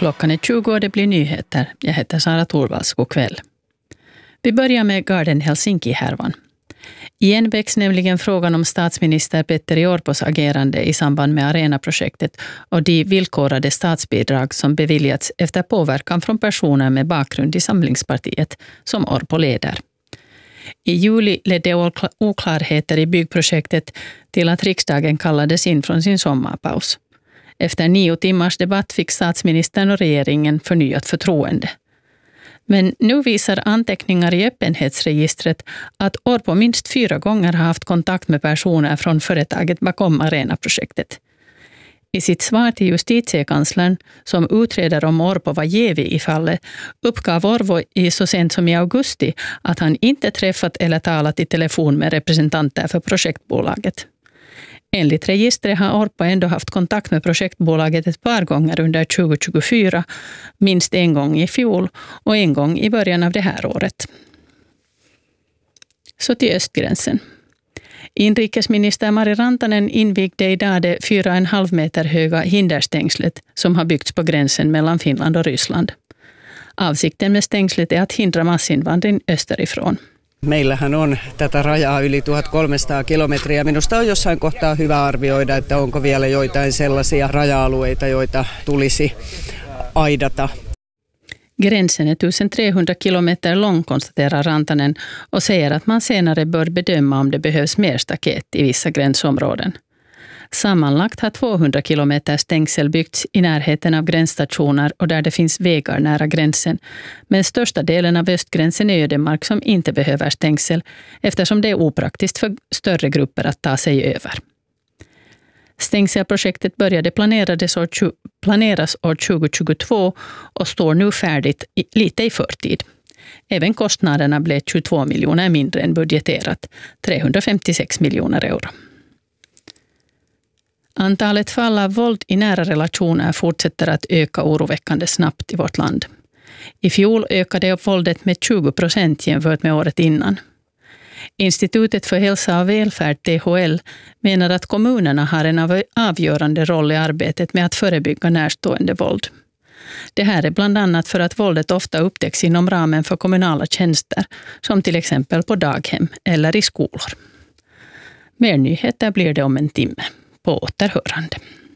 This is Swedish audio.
Klockan är 20 och det blir nyheter. Jag heter Sara Thorvalds. God kväll. Vi börjar med Garden Helsinki-härvan. Igen väcks nämligen frågan om statsminister Petteri Orpos agerande i samband med Arena-projektet och de villkorade statsbidrag som beviljats efter påverkan från personer med bakgrund i Samlingspartiet som Orpo leder. I juli ledde oklarheter i byggprojektet till att riksdagen kallades in från sin sommarpaus. Efter 9 timmars debatt fick statsministern och regeringen förnyat förtroende. Men nu visar anteckningar i öppenhetsregistret att Orpo minst 4 gånger har haft kontakt med personer från företaget bakom Arena-projektet. I sitt svar till justitiekanslern, som utreder om Orpo var jävig i fallet, uppgav Orpo så sent som i augusti att han inte träffat eller talat i telefon med representanter för projektbolaget. Enligt registret har Orpo ändå haft kontakt med projektbolaget ett par gånger under 2024, minst en gång i fjol och en gång i början av det här året. Så till östgränsen. Inrikesminister Mari Rantanen invigde idag det 4,5 meter höga hinderstängslet som har byggts på gränsen mellan Finland och Ryssland. Avsikten med stängslet är att hindra massinvandring österifrån. Meillähän on tätä rajaa yli 1300 kilometriä. Minusta on jossain kohtaa hyvä arvioida, että onko vielä joitain sellaisia raja-alueita, joita tulisi aidata. Gränsen är 1300 kilometer lång, konstaterar Rantanen och säger att man senare bör bedöma om det behövs mer staket i vissa gränsområden. Sammanlagt har 200 kilometer stängsel byggts i närheten av gränsstationer och där det finns vägar nära gränsen, men största delen av östgränsen är ödemark som inte behöver stängsel eftersom det är opraktiskt för större grupper att ta sig över. Stängselprojektet började planeras år 2022 och står nu färdigt lite i förtid. Även kostnaderna blev 22 miljoner mindre än budgeterat, 356 miljoner euro. Antalet fall av våld i nära relationer fortsätter att öka oroväckande snabbt i vårt land. I fjol ökade våldet med 20% jämfört med året innan. Institutet för hälsa och välfärd, THL, menar att kommunerna har en avgörande roll i arbetet med att förebygga närstående våld. Det här är bland annat för att våldet ofta upptäcks inom ramen för kommunala tjänster, som till exempel på daghem eller i skolor. Mer nyheter blir det om en timme. På återhörande.